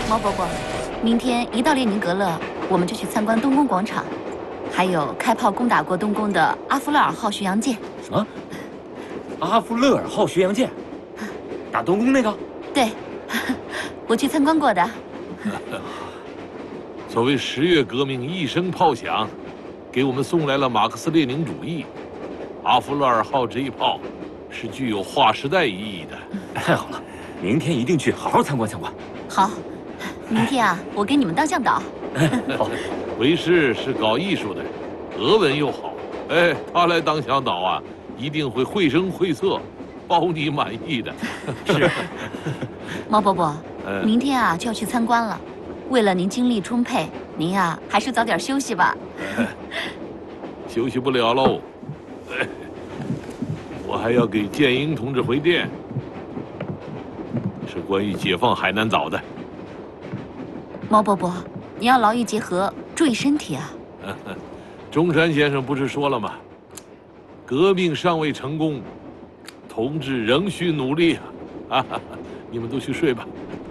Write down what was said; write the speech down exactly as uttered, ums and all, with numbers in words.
毛伯伯，明天一到列宁格勒，我们就去参观东宫广场，还有开炮攻打过东宫的阿夫勒尔号巡洋舰。 什么？阿夫勒尔号巡洋舰？打东宫那个？ 对，我去参观过的。 所谓十月革命一声炮响，给我们送来了马克思列宁主义。阿夫勒尔号这一炮是具有划时代意义的。 太好了，明天一定去好好参观参观。 好，明天啊，我给你们当向导。 好， 为师是搞艺术的，俄文又好，哎，他来当向导啊，一定会绘声绘色，包你满意的。 是。 毛伯伯， 嗯明天啊就要去参观了，为了您精力充沛，您呀、还是早点休息吧。 休息不了喽，哎，我还要给建英同志回电，是关于解放海南岛的。 毛伯伯，你要劳逸结合，注意身体啊。 中山先生不是说了吗？革命尚未成功，同志仍需努力啊！啊，你们都去睡吧。